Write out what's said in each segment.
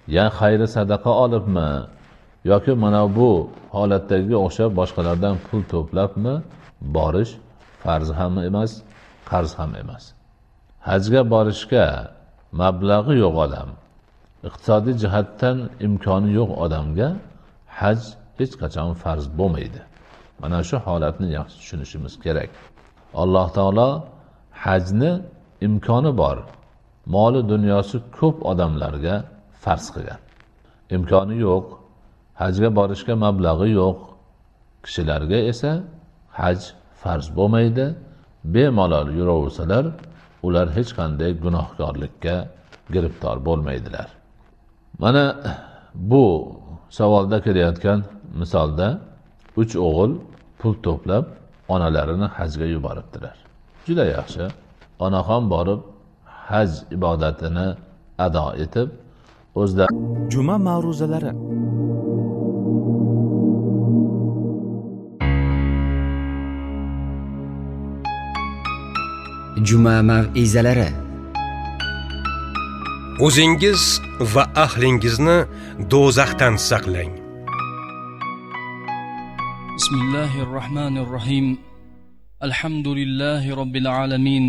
ya xayri sadaqa olibmi yoki mana bu holatdagi o'xshab boshqalardan pul to'plabmi borish farz ham emas, qarz ham emas. Hajga borishga mablag'i yo'q odam, iqtisodiy jihatdan imkoni yo'q odamga haj hech qachon farz bo'lmaydi. Mana shu holatni yaxshi tushunishimiz kerak. Alloh taolo hajni imkoni bor, moli dunyosi ko'p odamlarga farz qilgan. Imkoni yo'q, hajga borishga mablag'i yo'q kishilarga esa haj farz bo'lmaydi. Bemalol yuraversalar, ular hech qanday gunohkorlikka giriftor bo'lmaydilar. Mana bu savolda kelayotgan misolda 3 o'g'il pul to'plab onalarini hajga yuboribdilar. Juda yaxshi. Onaxon borib haj ibodatini ado etib, o'zlari juma ma'ruzalari. Juma mav'izalari. O'zingiz va ahlingizni do'zaxdan saqlang. Bismillahirrohmanirrohim. Alhamdulillahi robbil alamin.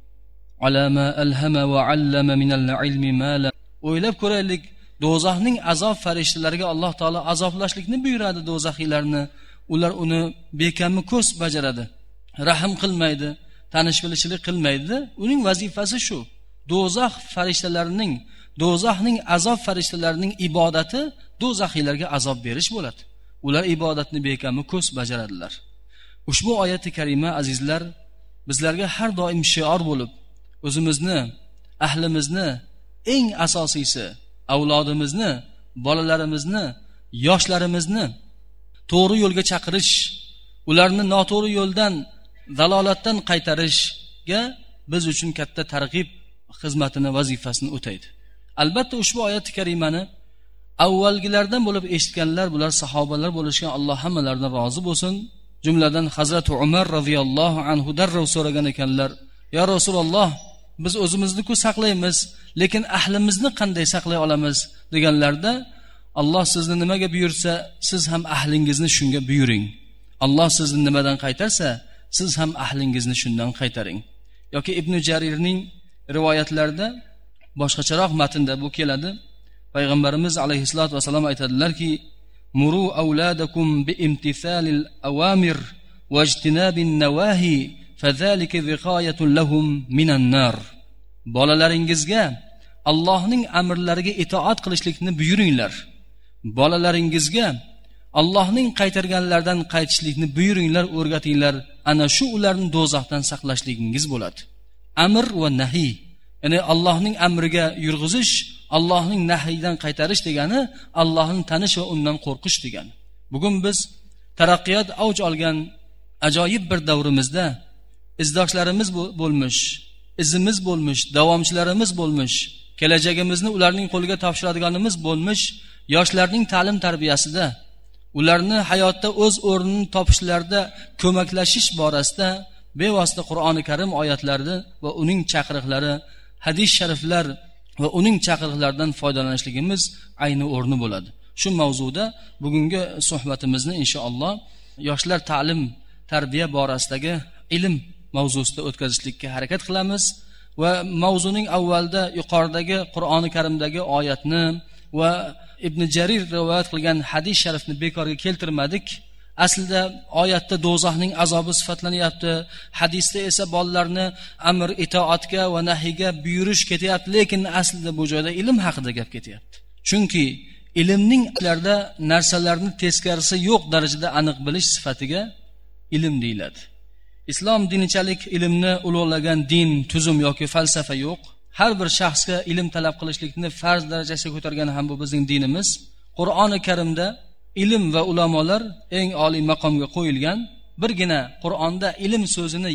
Ala ma alhama va allama min al-ilmi ma la. O'ylab ko'raylik, do'zaxning azob farishtalariga Alloh taolo azoblashlikni buyuradi do'zaxiylarni. Ular uni bekamni ko'z bajaradi. Rahm qilmaydi, tanish bilishlik qilmaydi. Uning vazifasi shu. Do'zax farishtalarining, do'zaxning azob farishtalarining ibodati do'zaxiylarga azob berish bo'ladi. Ular ibodatni bekamni ko'z bajaradilar. Ushbu oyati karima azizlar bizlarga har doim shior bo'lib, o'zimizni, ahlimizni, eng asosiysi avlodimizni, bolalarimizni, yoshlarimizni to'g'ri yo'lga chaqirish, ularni noto'g'ri yo'ldan, dalolatdan qaytarishga biz uchun katta targ'ib xizmatini, vazifasini o'taydi. Albatta ushbu oyat karimani avvalgilardan bo'lib eshitganlar, bular sahobalar bo'lishgan, Alloh hammalaridan rozi bo'lsin. Jumladan Hazrat Umar radhiyallohu anhu darrov so'ragan ekanlar: "Ya Rasululloh, biz o'zimizni-ku saqlaymiz, lekin ahlimizni qanday saqlay olamiz?" deganlarda, Alloh sizni nimaga buyursa, siz ham ahlingizni shunga buyuring. Alloh sizni nimadan qaytarsa, siz ham ahlingizni shundan qaytaring. Yoki Ibn Jarirning rivoyatlarida boshqacharoq matnda bu keladi. Payg'ambarimiz alayhisolatu vasallam aytadilarki: "Muru auladakum bi imtithalil awamir wa ijtinabin nawahi, fazalika wiqayatun lahum minan nar." Bolalaringizga Allohning amrlariga itoat qilishlikni buyuringlar. Bolalaringizga Allohning qaytarganlardan qaytishlikni buyuringlar, o'rgatinglar. Ana shu ularni do'zaxdan saqlashligingiz bo'ladi. Amr va nahiy, ya'ni Allohning amriga yurg'izish, Allohning nahyidan qaytarish degani Allohni tanish va undan qo'rqish degani. Bugun biz taraqqiyot avj olgan ajoyib bir davrimizda izdoshlarimiz bo'lmish, izimiz bo'lmish, davomchilarimiz bo'lmish, kelajagimizni ularning qo'liga topshiradiganimiz bo'lmish yoshlarning ta'lim tarbiyasida, ularni hayotda o'z o'rnini topishlarida ko'maklashish borasida bevosita Qur'oni Karim oyatlarida va uning chaqiriqlari, hadis shariflar va uning chaqiriqlaridan foydalanishligimiz ayni o'rni bo'ladi. Shu mavzuda bugungi suhbatimizni inshaalloh yoshlar ta'lim, tarbiya borasidagi ilm mavzusida o'tkazishlikka harakat qilamiz va mavzuning avvalda yuqoridagi Qur'oni Karimdagi oyatni va Ibn Jarir rivoyat qilgan hadis sharifni bekorga keltirmadik. Aslida oyatda do'zaxning azobi sifatlanyapti, hadisda esa bolalarni amr itoatga va nahiyga buyurish ketyapti, lekin aslida bu joyda ilm haqida gap ketyapti. Chunki ilmning larda narsalarni teskarisi yo'q darajada aniq bilish sifatiga ilm deyiladi. Islom dinichalik ilmni ulug'lagan din, tuzum yoki falsafa yo'q. Har bir shaxsga ilm talab qilishlikni farz darajasiga ko'targan ham bu bizning dinimiz. Qur'oni Karimda ilm va ulamolar eng oliy maqomga qo'yilgan. Birgina Qur'onda ilm so'zini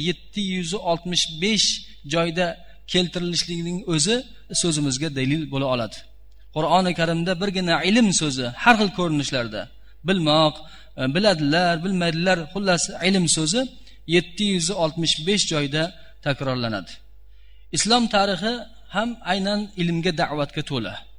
765 joyda keltirilishligining o'zi so'zimizga dalil bo'la oladi. Qur'oni Karimda birgina ilm so'zi har xil ko'rinishlarda, bilmoq, biladilar, bilmaydilar, xullas ilm so'zi 765 joyda takrorlanadi. Islom tarixi ham aynan ilmga da'vatga to'la.